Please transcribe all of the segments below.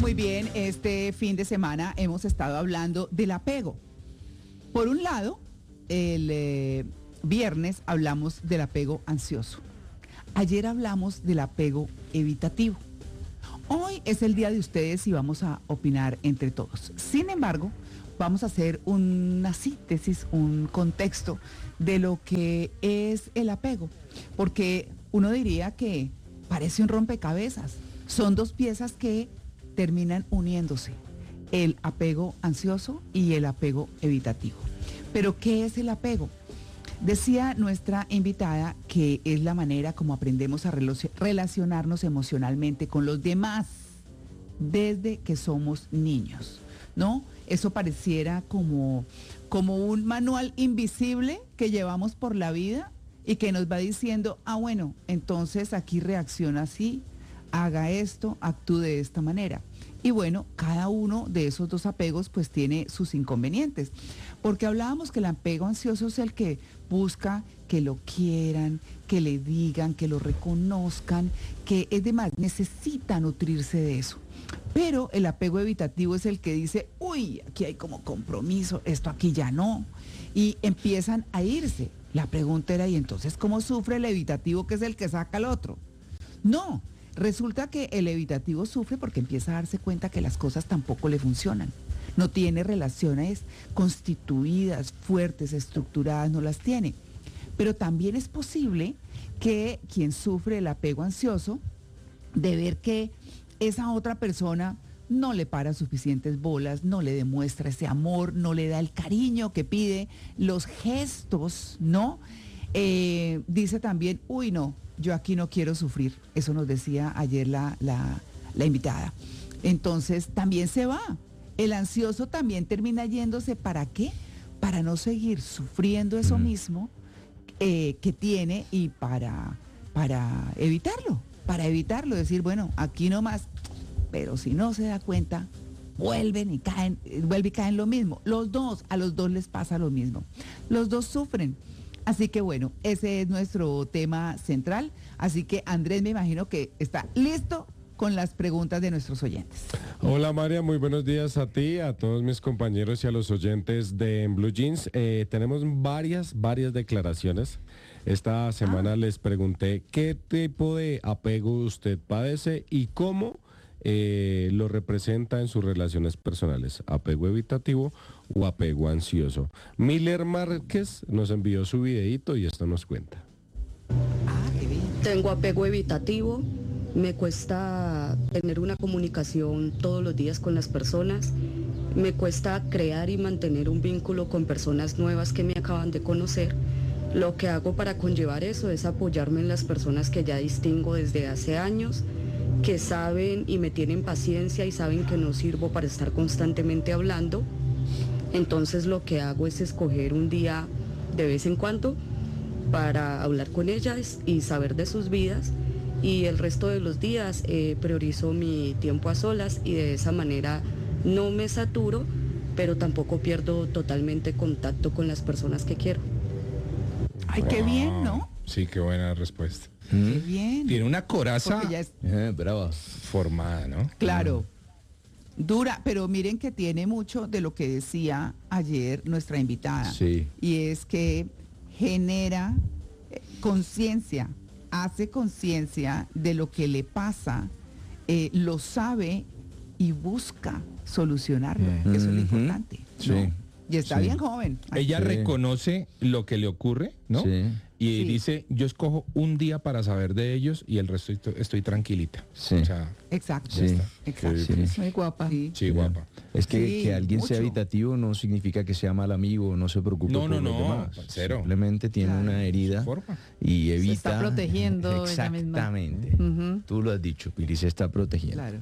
Muy bien, este fin de semana hemos estado hablando del apego. Por un lado, el viernes hablamos del apego ansioso. Ayer hablamos del apego evitativo. Hoy es el día de ustedes y vamos a opinar entre todos. Sin embargo, vamos a hacer una síntesis, un contexto de lo que es el apego. Porque uno diría que parece un rompecabezas. Son dos piezas que terminan uniéndose, el apego ansioso y el apego evitativo. Pero, ¿qué es el apego? Decía nuestra invitada que es la manera como aprendemos a relacionarnos emocionalmente con los demás desde que somos niños, ¿no? Eso pareciera como un manual invisible que llevamos por la vida y que nos va diciendo, bueno, entonces aquí reacciona así, haga esto, actúe de esta manera. Y bueno, cada uno de esos dos apegos pues tiene sus inconvenientes, porque hablábamos que el apego ansioso es el que busca que lo quieran, que le digan, que lo reconozcan, que es demás, necesita nutrirse de eso. Pero el apego evitativo es el que dice, uy, aquí hay como compromiso, esto aquí ya no, y empiezan a irse. La pregunta era, ¿y entonces cómo sufre el evitativo, que es el que saca al otro? No. Resulta que el evitativo sufre porque empieza a darse cuenta que las cosas tampoco le funcionan. No tiene relaciones constituidas, fuertes, estructuradas, no las tiene. Pero también es posible que quien sufre el apego ansioso, de ver que esa otra persona no le para suficientes bolas, no le demuestra ese amor, no le da el cariño que pide, los gestos, ¿no? Dice también, uy, no, yo aquí no quiero sufrir. Eso nos decía ayer la invitada. Entonces también se va. El ansioso también termina yéndose. ¿Para qué? Para no seguir sufriendo eso mismo que tiene y para evitarlo. Para evitarlo, decir, bueno, aquí nomás. Pero si no se da cuenta, vuelve y caen lo mismo. A los dos les pasa lo mismo. Los dos sufren. Así que bueno, ese es nuestro tema central. Así que Andrés, me imagino que está listo con las preguntas de nuestros oyentes. Hola María, muy buenos días a ti, a todos mis compañeros y a los oyentes de En Blue Jeans. Tenemos varias declaraciones. Esta semana les pregunté qué tipo de apego usted padece y cómo lo representa en sus relaciones personales, apego evitativo o apego ansioso. Miller Márquez nos envió su videíto y esto nos cuenta. Qué bien. Tengo apego evitativo, me cuesta tener una comunicación todos los días con las personas, me cuesta crear y mantener un vínculo con personas nuevas que me acaban de conocer. Lo que hago para conllevar eso es apoyarme en las personas que ya distingo desde hace años, que saben y me tienen paciencia y saben que no sirvo para estar constantemente hablando. Entonces lo que hago es escoger un día de vez en cuando para hablar con ellas y saber de sus vidas, y el resto de los días priorizo mi tiempo a solas y de esa manera no me saturo, pero tampoco pierdo totalmente contacto con las personas que quiero. Ay, qué bien, ¿no? Sí, qué buena respuesta. Qué bien. Tiene una coraza brava, formada, ¿no? Claro. Dura, pero miren que tiene mucho de lo que decía ayer nuestra invitada. Sí. Y es que genera conciencia, hace conciencia de lo que le pasa, lo sabe y busca solucionarlo. Eso es lo importante. Sí. ¿No? Y está bien joven. Ella reconoce lo que le ocurre, ¿no? Sí. Y Sí. dice, yo escojo un día para saber de ellos y el resto estoy tranquilita. Sí. O sea, Exacto. Sí. Exacto. Sí. Muy guapa. Sí. sí, guapa. Es que, Sí, que alguien sea mucho. evitativo no significa que sea mal amigo, no se preocupe No, por no, los no, demás. cero. Simplemente tiene Claro. una herida Forma. y evita. Se está protegiendo ella misma. Exactamente. Ujú. Tú lo has dicho, Pili, se está protegiendo. Claro.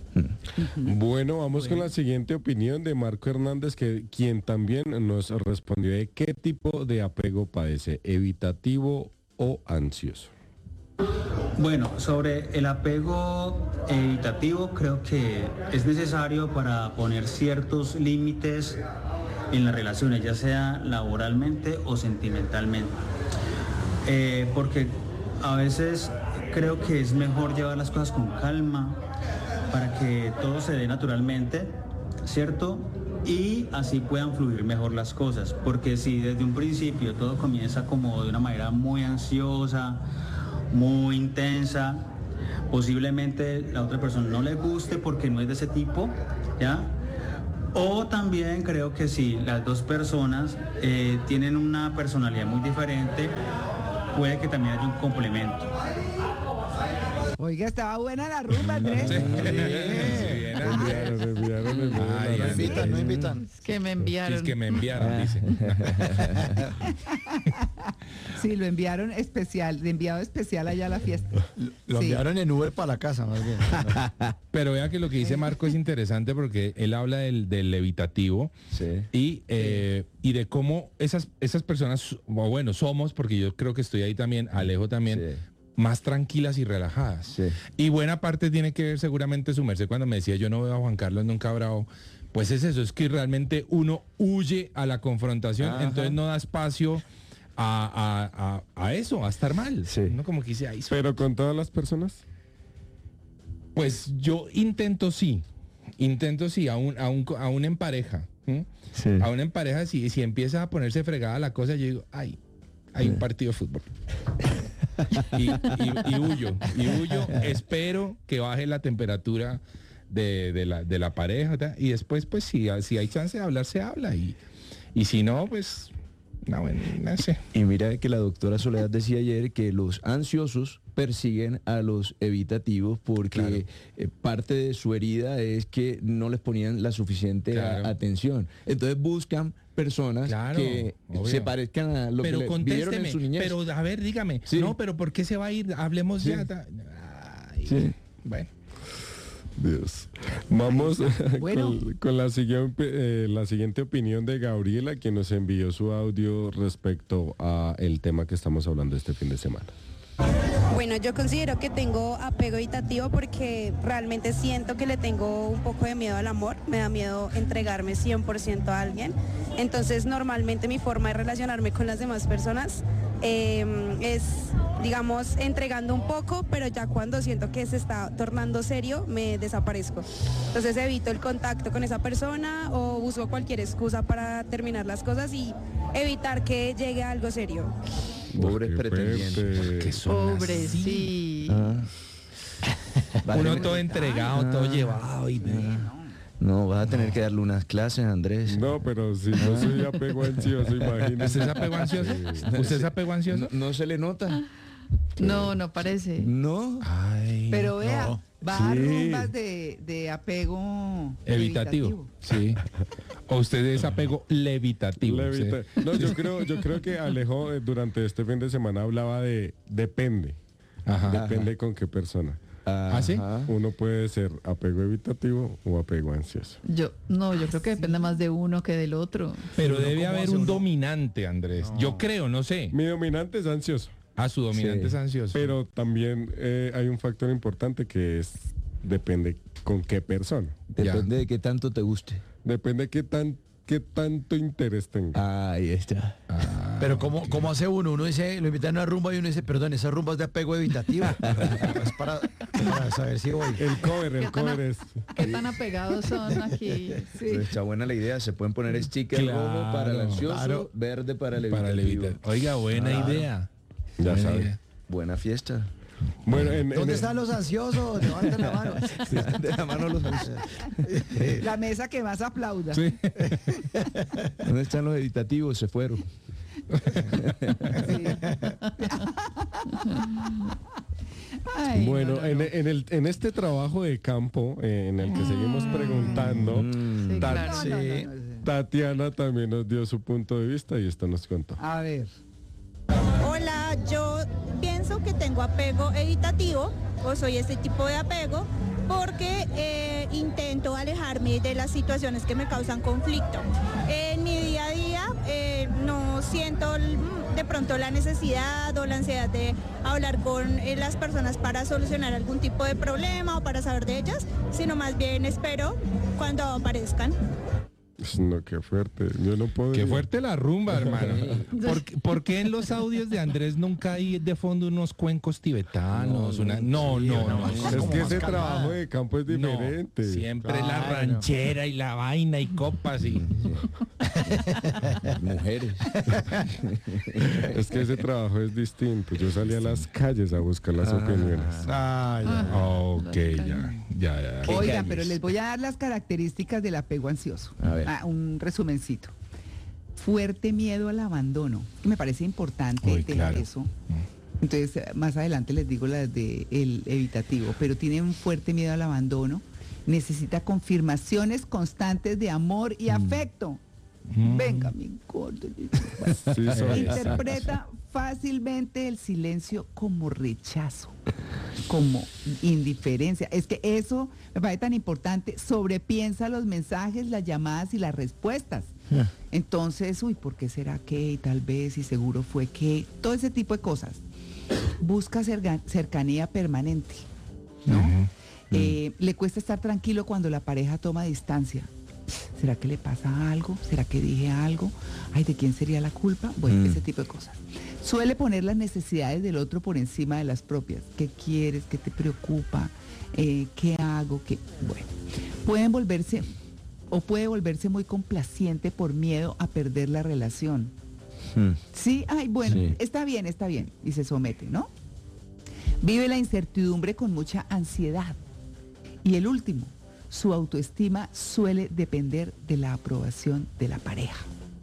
Bueno, vamos con la siguiente opinión de Marco Hernández, quien también nos respondió de qué tipo de apego padece, evitativo o ansioso. Bueno, sobre el apego evitativo, creo que es necesario para poner ciertos límites en las relaciones, ya sea laboralmente o sentimentalmente. Porque a veces creo que es mejor llevar las cosas con calma, para que todo se dé naturalmente, ¿cierto? Y así puedan fluir mejor las cosas, porque si desde un principio todo comienza como de una manera muy ansiosa, muy intensa, posiblemente la otra persona no le guste porque no es de ese tipo, ¿ya? O también creo que si las dos personas tienen una personalidad muy diferente, puede que también haya un complemento. Oiga, estaba buena la rumba, Andrés. No invitan. Es que me enviaron. Es que me enviaron, dice. Sí, lo enviaron especial, de enviado especial allá a la fiesta. Lo Sí. enviaron en Uber para la casa, más bien. Pero vea que lo que dice Marco es interesante porque él habla del evitativo Sí. y de cómo esas personas, o bueno, somos, porque yo creo que estoy ahí también, Alejo también, Sí. más tranquilas y relajadas. Sí. Y buena parte tiene que ver seguramente su merced cuando me decía yo no veo a Juan Carlos nunca bravo. Pues es eso, es que realmente uno huye a la confrontación, Ajá. entonces no da espacio a eso, a estar mal. Sí. Uno como que dice, ay, Pero con todas las personas. pues yo intento sí, aún en pareja. ¿m? Sí. Aún en pareja, si empieza a ponerse fregada la cosa, yo digo, ay, hay un partido de fútbol. y huyo, espero que baje la temperatura de la pareja, ¿tá? Y después, pues, si hay chance de hablar, se habla. Y si no, pues, no, bueno, no sé. Y mira que la doctora Soledad decía ayer que los ansiosos persiguen a los evitativos porque parte de su herida es que no les ponían la suficiente Claro. atención. Entonces buscan personas Claro, que obvio. se parezcan a lo Pero que le vieron en contésteme, su niñez. pero a ver, dígame, Sí. no, pero ¿por qué se va a ir? Hablemos Sí. ya. Ay, Sí. Bueno. Dios. Vamos Bueno. con la siguiente opinión de Gabriela, que nos envió su audio respecto a el tema que estamos hablando este fin de semana. Bueno, yo considero que tengo apego evitativo porque realmente siento que le tengo un poco de miedo al amor, me da miedo entregarme 100% a alguien. Entonces, normalmente mi forma de relacionarme con las demás personas es, digamos, entregando un poco, pero ya cuando siento que se está tornando serio, me desaparezco. Entonces evito el contacto con esa persona o busco cualquier excusa para terminar las cosas y evitar que llegue a algo serio. Pobres Qué pretendientes. fuerte. Que son Pobre, así. sí. Vas a Uno tener- todo entregado, todo llevado y No, vas a tener que darle unas clases, Andrés. No, pero si no soy apego ansioso, imagínese. ¿Usted es apego ansioso? ¿Usted es apego ansioso? No se le nota. No parece. No. Ay. Pero vea, no. va a Sí. rumbas de apego Evitativo. Sí. O usted es apego levitativo. Levita- sí. No, yo creo que Alejo durante este fin de semana hablaba de depende. Ajá. Depende con qué persona. ¿Ah, sí? Ajá. Uno puede ser apego evitativo o apego ansioso. Yo creo que depende más de uno que del otro. Pero Uno debe cómo haber hace un uno. dominante, Andrés. Yo creo, no sé. Mi dominante es ansioso, Su dominante Sí. es ansioso. pero también hay un factor importante que es depende con qué persona. Depende de qué tanto te guste. Depende qué tanto interés tenga. Ahí está. Pero ¿cómo hace uno? Uno dice, lo invitan a una rumba y uno dice, perdón, esa rumba es de apego evitativo. Es para saber si voy. El cover es... ¿Qué tan apegados son aquí? Pero está buena la idea. Se pueden poner sticker rojo para el ansioso, claro. verde para el Para evitativo. levitar. Oiga, buena idea. Ya Buena sabe. idea. Buena fiesta. Bueno, ¿Dónde están los ansiosos? Levanten la mano. De la mano los ansiosos. La mesa que más aplauda. Sí. ¿Dónde están los evitativos? Se fueron. Sí. Ay, Bueno, no, no, no. en este trabajo de campo en el que seguimos preguntando, Sí, Ta- claro. No, no, no, no. Tatiana también nos dio su punto de vista y esto nos contó. A ver. Hola, yo pienso que tengo apego evitativo o soy este tipo de apego porque intento alejarme de las situaciones que me causan conflicto. En mi día a día no siento de pronto la necesidad o la ansiedad de hablar con las personas para solucionar algún tipo de problema o para saber de ellas, sino más bien espero cuando aparezcan. No, qué fuerte. Yo no puedo. Qué fuerte la rumba, hermano. ¿Por qué en los audios de Andrés nunca hay de fondo unos cuencos tibetanos? No. Es que ese trabajo de campo es diferente. Siempre la ranchera y la vaina y copas y... Mujeres. Es que ese trabajo es distinto. Yo salí a las calles a buscar las opiniones. Ok, ya. Oigan, pero les voy a dar las características del apego ansioso. A ver. Un resumencito. Fuerte miedo al abandono. Me parece importante Uy, tener claro. eso. Entonces, más adelante les digo las de el evitativo, pero tiene un fuerte miedo al abandono. Necesita confirmaciones constantes de amor y afecto. Venga, mi gordo. Sí, soy. Interpreta fácilmente el silencio como rechazo, como indiferencia. Es que eso me parece tan importante. Sobrepiensa los mensajes, las llamadas y las respuestas. Entonces, ¿por qué será que? Y tal vez, y seguro fue que. Todo ese tipo de cosas. Busca cercanía permanente, ¿no? Le cuesta estar tranquilo cuando la pareja toma distancia. ¿Será que le pasa algo? ¿Será que dije algo? Ay, ¿de quién sería la culpa? Bueno, ese tipo de cosas. Suele poner las necesidades del otro por encima de las propias. ¿Qué quieres? ¿Qué te preocupa? ¿Qué hago? Bueno, puede volverse muy complaciente por miedo a perder la relación. Sí, está bien, y se somete, ¿no? Vive la incertidumbre con mucha ansiedad. Y el último, su autoestima suele depender de la aprobación de la pareja.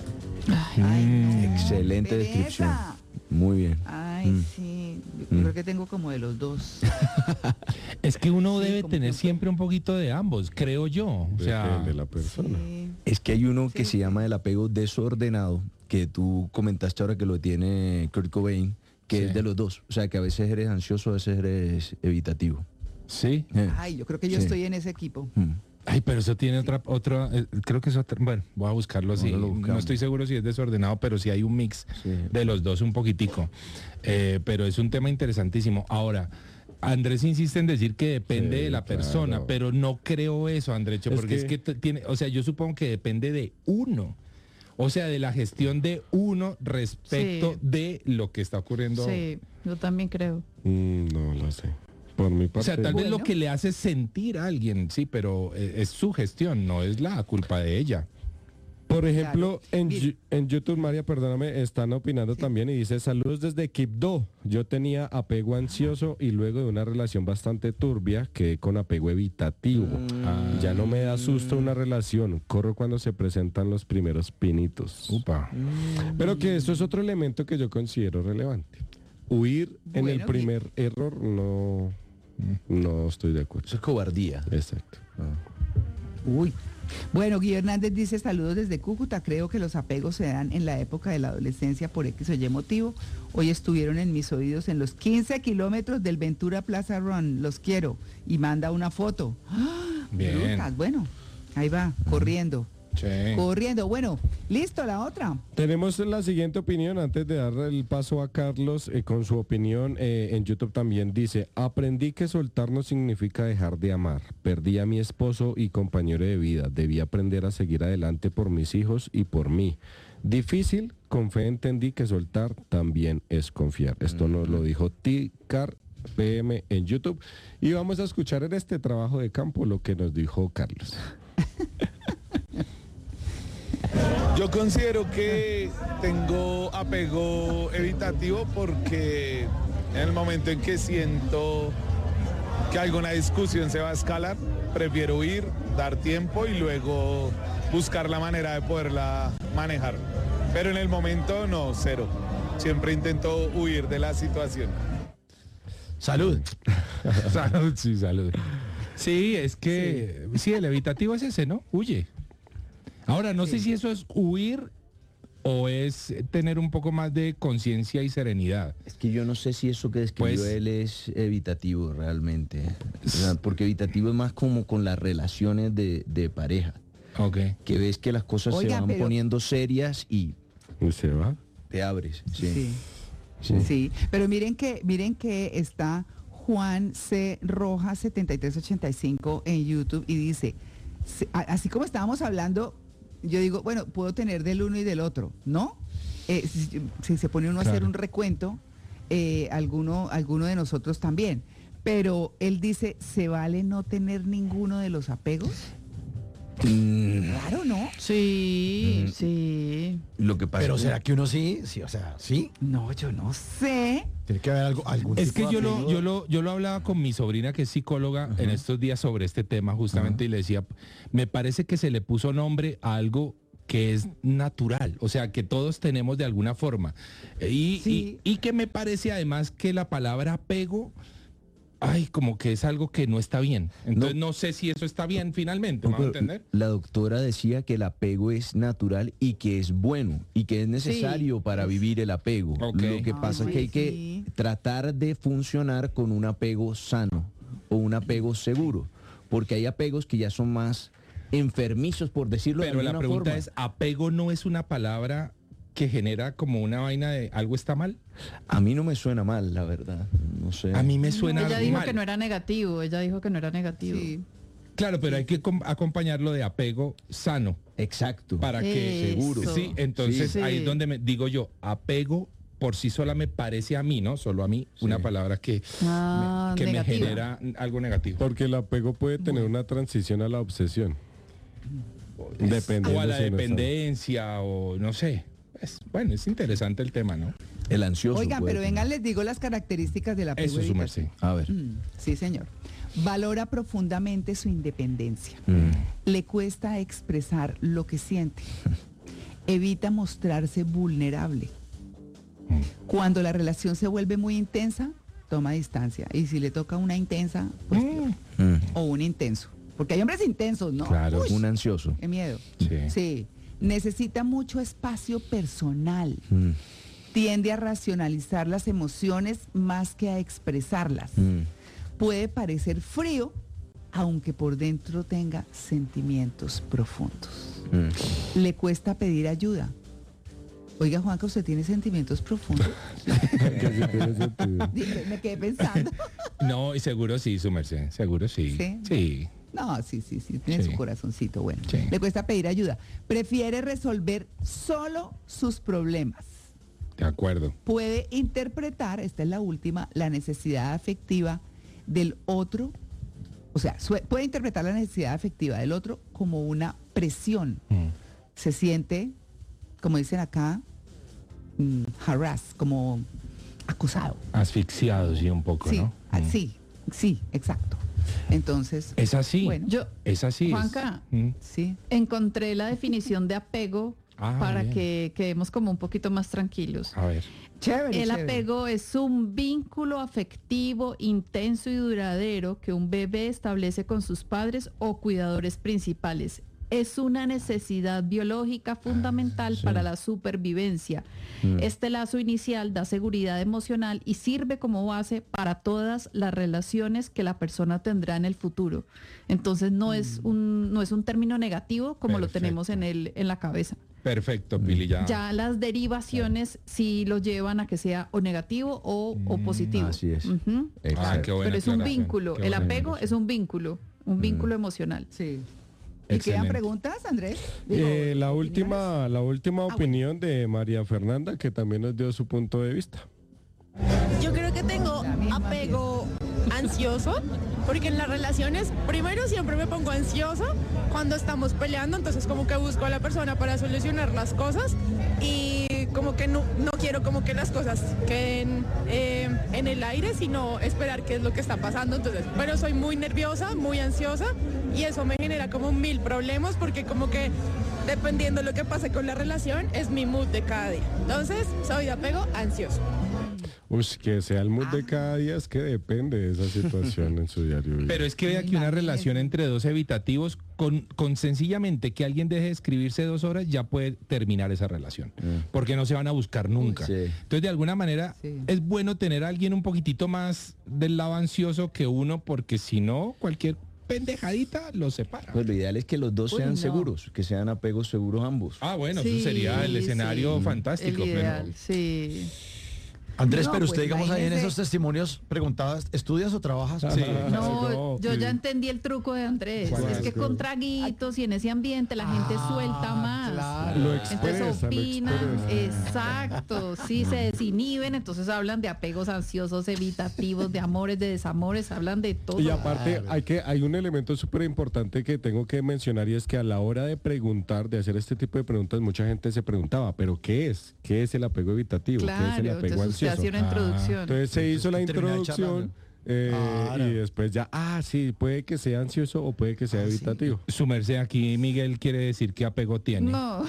Excelente pereza. descripción. Muy bien. Sí, yo creo que tengo como de los dos. Es que uno Sí, debe como tener que- siempre un poquito de ambos, creo yo. O sea, Depende de la persona. Sí. Es que hay uno que Sí, se llama el apego desordenado, que tú comentaste ahora que lo tiene Kurt Cobain, que Sí. es de los dos. O sea, que a veces eres ansioso, a veces eres evitativo. sí. Ay, yo creo que yo Sí. estoy en ese equipo. Ay, pero eso tiene otra, creo que es otra, bueno, voy a buscarlo así. Ahora lo buscamos. No estoy seguro si es desordenado, pero sí hay un mix Sí. de los dos un poquitico. Pero es un tema interesantísimo. Ahora, Andrés insiste en decir que depende Sí, de la claro. persona, pero no creo eso, Andrecho, Es porque es que tiene, o sea, yo supongo que depende de uno. O sea, de la gestión de uno respecto Sí. de lo que está ocurriendo. Sí, yo también creo. No lo sé. Por mi O parte. sea, tal vez lo Bueno. que le hace sentir a alguien, sí, pero es su gestión, no es la culpa de ella. Por ejemplo, Claro. Mire. en YouTube, María, perdóname, están opinando también y dice, saludos desde Quibdó. Yo tenía apego ansioso y luego de una relación bastante turbia quedé con apego evitativo. Ya no me da susto una relación, corro cuando se presentan los primeros pinitos. Upa. Pero que esto es otro elemento que yo considero relevante. Huir en el Bueno, primer error no estoy de acuerdo. Eso es cobardía. Exacto. Uy. Bueno, Guillermo Hernández dice saludos desde Cúcuta. Creo que los apegos se dan en la época de la adolescencia por X o Y motivo. Hoy estuvieron en mis oídos en los 15 kilómetros del Ventura Plaza Run. Los quiero. Y manda una foto. ¡Ah! Bien. Brutas. Bueno, ahí va, corriendo. Sí. Corriendo. Bueno, listo, la otra. Tenemos la siguiente opinión antes de dar el paso a Carlos con su opinión en YouTube también dice, aprendí que soltar no significa dejar de amar, perdí a mi esposo y compañero de vida, debí aprender a seguir adelante por mis hijos y por mí. Difícil, con fe entendí que soltar también es confiar. Esto nos lo dijo Ticar PM en YouTube y vamos a escuchar en este trabajo de campo lo que nos dijo Carlos. Yo considero que tengo apego evitativo porque en el momento en que siento que alguna discusión se va a escalar, prefiero huir, dar tiempo y luego buscar la manera de poderla manejar. Pero en el momento no, cero. Siempre intento huir de la situación. Salud. Salud, sí, salud. Sí, es que, sí, el evitativo es ese, ¿no? Huye. Ahora, no sé si eso es huir o es tener un poco más de conciencia y serenidad. Es que yo no sé si eso que describió Pues- él es evitativo realmente. O sea, porque evitativo es más como con las relaciones de pareja. Ok. Que ves que las cosas Oiga, se van pero- poniendo serias y ¿Y se va? te abres. Sí. Sí. Sí, pero miren que está Juan C. Rojas 7385 en YouTube y dice, así como estábamos hablando yo digo, bueno, puedo tener del uno y del otro, ¿no? Si se pone uno a hacer un recuento, alguno de nosotros también. Pero él dice, ¿se vale no tener ninguno de los apegos? Claro, ¿no? Sí, sí. Lo que pasa Pero ¿será que uno sí? Sí, o sea, sí. No, yo no sé. Tiene que haber algún Es tipo que de apego. yo lo hablaba con mi sobrina que es psicóloga en estos días sobre este tema justamente y le decía, me parece que se le puso nombre a algo que es natural, o sea, que todos tenemos de alguna forma. Y que me parece además que la palabra apego, como que es algo que no está bien. Entonces no sé si eso está bien finalmente, ¿me va a entender? La doctora decía que el apego es natural y que es bueno y que es necesario para vivir el apego. Ok. Lo que pasa es que hay que tratar de funcionar con un apego sano o un apego seguro, porque hay apegos que ya son más enfermizos, por decirlo de Pero alguna la pregunta forma. es, ¿apego no es una palabra que genera como una vaina de algo está mal? A mí no me suena mal, la verdad. No sé. A mí me suena Ella dijo mal. que no era negativo, ella dijo que no era negativo. Sí. Claro, pero hay que acompañarlo de apego sano. Exacto. Para que Eso. seguro. Sí, entonces Sí. ahí es donde me digo yo, apego por sí sola me parece a mí, ¿no? Solo a mí, una palabra que me Negativa. genera algo negativo. Porque el apego puede tener una transición a la obsesión. Dependiendo O a la si uno está- dependencia, o no sé. Bueno, es interesante el tema, ¿no? El ansioso. Oigan, puede pero tener. vengan, les digo las características del apego Eso es su evitativo. merced. A ver. Sí, señor. Valora profundamente su independencia. Le cuesta expresar lo que siente. Evita mostrarse vulnerable. Cuando la relación se vuelve muy intensa, toma distancia. Y si le toca una intensa, pues peor. O un intenso. Porque hay hombres intensos, ¿no? Claro. Uy, Un ansioso. qué miedo. Sí. Sí. Necesita mucho espacio personal. Tiende a racionalizar las emociones más que a expresarlas. Puede parecer frío, aunque por dentro tenga sentimientos profundos. Le cuesta pedir ayuda. Oiga, Juanca, ¿usted tiene sentimientos profundos? Que sí tiene sentido. Me quedé pensando. No, y seguro sí, su merced, seguro sí. ¿Sí? Sí. No, sí, tiene Sí. su corazoncito bueno. Sí. Le cuesta pedir ayuda. Prefiere resolver solo sus problemas. De acuerdo. Puede interpretar, esta es la última, la necesidad afectiva del otro, o sea, puede interpretar la necesidad afectiva del otro como una presión. Se siente, como dicen acá, harass, como acusado. Asfixiado, sí, un poco, Sí, ¿no? sí, exacto. Entonces, Es así. Bueno, Es así. Juanca, sí. encontré la definición de apego para bien. que quedemos como un poquito más tranquilos. A ver. Chévere. El chévere. apego es un vínculo afectivo intenso y duradero que un bebé establece con sus padres o cuidadores principales. Es una necesidad biológica fundamental para la supervivencia. Este lazo inicial da seguridad emocional y sirve como base para todas las relaciones que la persona tendrá en el futuro. Entonces no es un término negativo como lo tenemos en la cabeza. Perfecto, Pili, ya. Ya las derivaciones sí lo llevan a que sea o negativo o positivo. Así es. Ujú. Ah, qué buena Pero es un aclaración, vínculo. qué El buena apego aclaración. es un vínculo emocional. Sí. ¿Y quedan Excelente. preguntas, Andrés? La última opinión de María Fernanda, que también nos dio su punto de vista. Yo creo que tengo La misma apego ansioso, porque en las relaciones, primero siempre me pongo ansiosa cuando estamos peleando, entonces como que busco a la persona para solucionar las cosas y como que no quiero como que las cosas queden en el aire, sino esperar qué es lo que está pasando, entonces, pero soy muy nerviosa, muy ansiosa y eso me genera como 1000 problemas porque como que dependiendo de lo que pase con la relación es mi mood de cada día, entonces soy de apego ansioso. Uy, que sea el mood de cada día, es que depende de esa situación en su diario vivir. Pero es que vea que una Imagínese. relación entre dos evitativos, con sencillamente que alguien deje de escribirse 2 horas, ya puede terminar esa relación. Porque no se van a buscar nunca. Sí. Entonces, de alguna manera, Sí. es bueno tener a alguien un poquitito más del lado ansioso que uno, porque si no, cualquier pendejadita los separa. Pues lo ideal es que los dos Uy, sean no. seguros, que sean apegos seguros ambos. Ah, bueno, Sí, eso sería el escenario sí. fantástico. El pero- ideal, sí. Andrés, No, pero pues usted, digamos, ahí en imagínese. esos testimonios preguntabas, ¿estudias o trabajas? Sí. No, yo sí. ya entendí el truco de Andrés. ¿Cuál Es que es? con traguitos y en ese ambiente la gente suelta más. claro. Lo Entonces expresa, lo opinan, expresa. exacto, sí, se desinhiben, entonces hablan de apegos ansiosos, evitativos, de amores, de desamores, hablan de todo. Y aparte hay un elemento súper importante que tengo que mencionar y es que a la hora de preguntar, de hacer este tipo de preguntas, mucha gente se preguntaba, ¿pero qué es? ¿Qué es el apego evitativo? ¿Qué es el Claro, apego entonces usted ansioso? hacía una introducción. Entonces se hizo la Terminar introducción charlando. y después ya, sí, puede que sea ansioso o puede que sea evitativo. Su merced, aquí Miguel quiere decir qué apego tiene. No,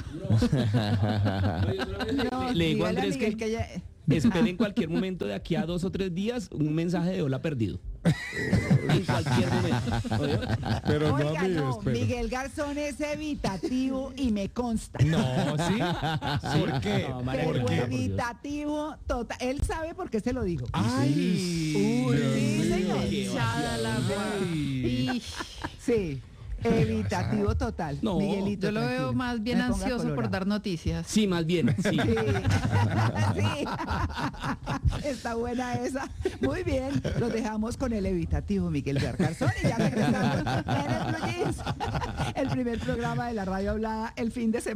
No, Le digo a dígale Andrés Miguel que ya- espere en cualquier momento de aquí a 2 o 3 días un mensaje de hola perdido. En cualquier momento. ¿oyó? Pero no, Oiga, Miguel, no, espera. Miguel Garzón es evitativo y me consta. No, ¿sí? ¿Por qué? No, María, Pero por Dios. evitativo total. Él sabe por qué se lo digo. Ay, Uy, Dios sí, mío. señor. echada la agua. Y Sí, evitativo total. No, Miguelito, yo lo veo tranquilo. más bien Me ponga ansioso por colorado. dar noticias. Sí, más bien, sí. Sí. Sí. Está buena esa. Muy bien, lo dejamos con el evitativo Miguel Garzón y ya regresamos en el Blue Jeans, el primer programa de la radio hablada el fin de semana.